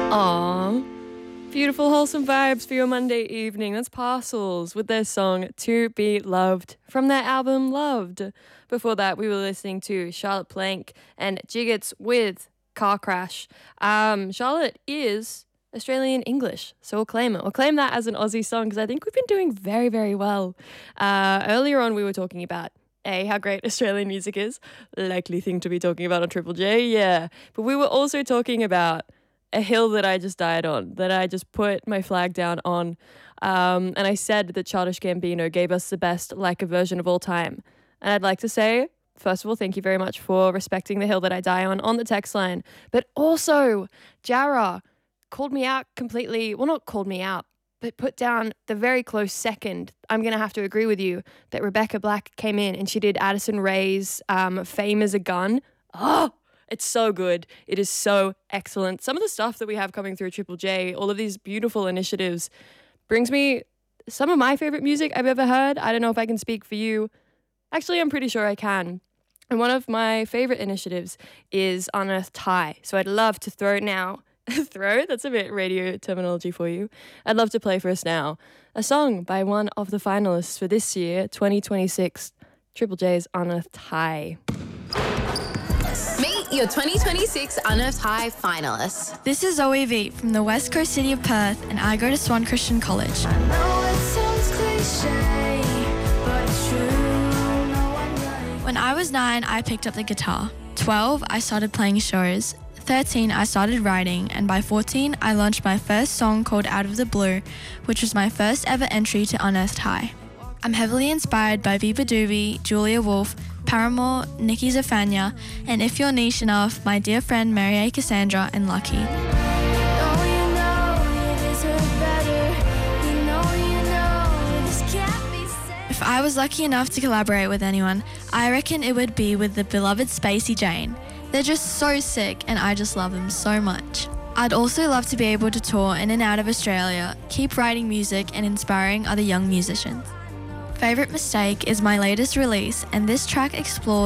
Aww. Beautiful, wholesome vibes for your Monday evening. That's Parcels with their song To Be Loved from their album Loved. Before that, we were listening to Charlotte Plank and Jiggets with Car Crash. Charlotte is Australian English, so we'll claim it. We'll claim that as an Aussie song because I think we've been doing very, very well. Earlier on, we were talking about how great Australian music is. Likely thing to be talking about on Triple J, yeah. But we were also talking about a hill that I just died on, that I just put my flag down on. And I said that Childish Gambino gave us the best Like a version of all time. And I'd like to say, first of all, thank you very much for respecting the hill that I die on the text line. But also, Jara called me out completely. Well, not called me out, but put down the very close second. I'm going to have to agree with you that Rebecca Black came in and she did Addison Rae's Fame as a Gun. Oh, it's so good. It is so excellent. Some of the stuff that we have coming through Triple J, all of these beautiful initiatives, brings me some of my favorite music I've ever heard. I don't know if I can speak for you. Actually, I'm pretty sure I can. And one of my favorite initiatives is Unearthed High. So I'd love to throw now. Throw? That's a bit radio terminology for you. I'd love to play for us now a song by one of the finalists for this year, 2026, Triple J's Unearthed High. Meet your 2026 Unearthed High finalists. This is Zoe V from the West Coast city of Perth, and I go to Swan Christian College. I know it sounds cliche, but it's true. No, I'm right. When I was 9, I picked up the guitar. 12, I started playing shows. 13, I started writing, and by 14, I launched my first song called Out of the Blue, which was my first ever entry to Unearthed High. I'm heavily inspired by Viva Doobie, Julia Wolf, Paramore, Nikki Zafania, and if you're niche enough, my dear friend Mary A. Cassandra and Lucky. Oh, you know, you deserve better. You know, this can't be said. If I was lucky enough to collaborate with anyone, I reckon it would be with the beloved Spacey Jane. They're just so sick and I just love them so much. I'd also love to be able to tour in and out of Australia, keep writing music and inspiring other young musicians. Favorite Mistake is my latest release, and this track explores